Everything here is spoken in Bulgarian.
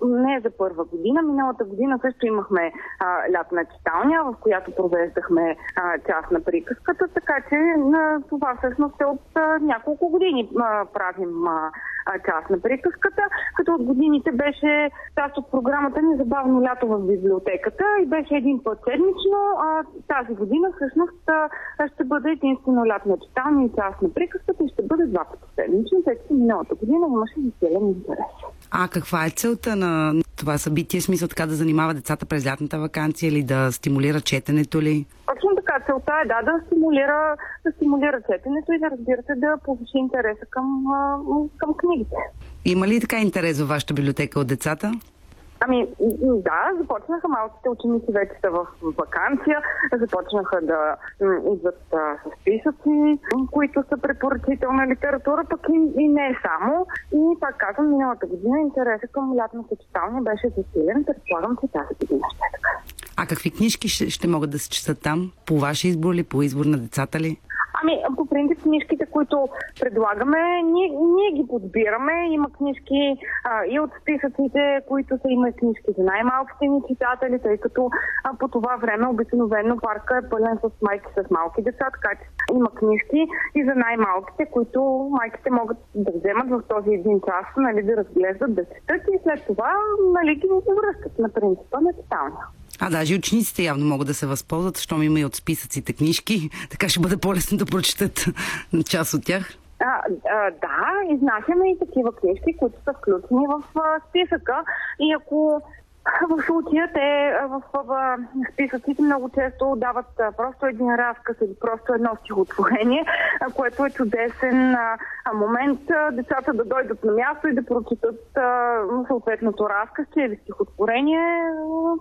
не за първа година. Миналата година също имахме лятна читалня, в която провеждахме част на приказката, така че това всъщност е от няколко години правим част на приказката, като от годините беше част от програмата ни Забавно лято в библиотеката и беше един път седмично. Тази година всъщност ще бъде единствено лятна читалня и част на приказката и ще бъде 2 пъти седмично, тъй като миналата година имаше силен интерес. А каква е целта на това събитие? Смисъл така да занимава децата през лятната ваканция или да стимулира четенето ли? Точно така, целта е да стимулира четенето и да, разбира се, да повиши интереса към книгите. Има ли така интерес във вашата библиотека от децата? Да, започнаха малките ученици, вече са в ваканция, започнаха да идват с списъци, които са препоръчителна литература, пък и не е само. И пак казвам, миналата година интересът към лятната читалня беше засилен, предполагам, че тази година ще е така. А какви книжки ще могат да се четат там? По ваш избор ли, по избор на децата ли? По принцип книжките, които предлагаме, ние ги подбираме. Има книжки и от списъците, които са, има книжки за най-малките ни читатели, тъй като по това време обикновено парка е пълен с майки с малки деца, така че има книжки и за най-малките, които майките могат да вземат в този един час, да разглеждат, да четат и след това ги връщат на принципа на читалня. Даже и учениците явно могат да се възползват, защото има и от списъците книжки, така ще бъде по-лесно да прочитат част от тях. Да, изнасяме и такива книжки, които са включени в списъка и ако в случая те в списъците много често дават просто един разказ или просто едно стихотворение, което е чудесен момент децата да дойдат на място и да прочитат съответното разказче или стихотворение